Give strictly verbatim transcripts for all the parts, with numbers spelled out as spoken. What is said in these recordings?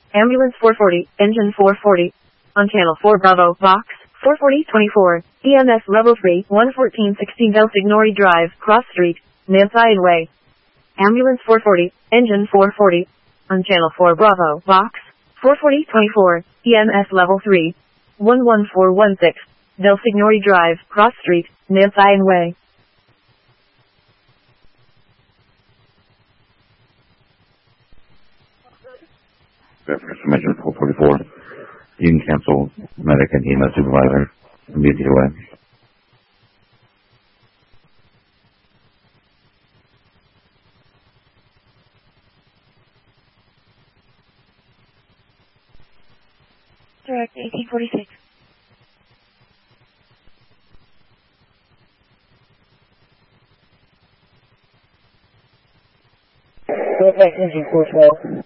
Ambulance four forty, engine four forty. On channel four Bravo, box, four forty twenty-four, E M S level three, one fourteen sixteen Del Signori Drive, Cross Street, Nanside Way. Ambulance four forty, engine four forty. On channel four Bravo, box, four forty twenty-four, E M S level three, one one four one six, Del Signori Drive, Cross Street, Nanside Way. Information four forty-four. You can cancel medic and E M S supervisor immediately. Direct eighteen forty-six. Direct engine four twelve.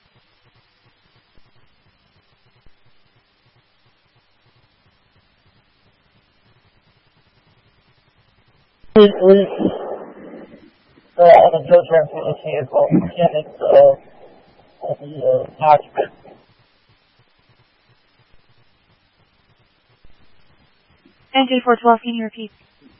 Please, please, uh, on the tow truck for this vehicle, mechanics, uh, at the, uh, occupant. N J four twelve, can you repeat?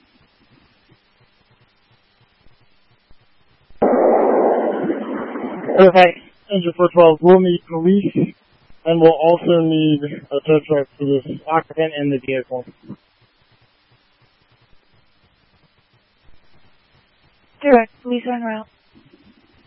Okay, engine four twelve, we'll need police, and we'll also need a tow truck for this occupant and the vehicle. Direct, police are en route.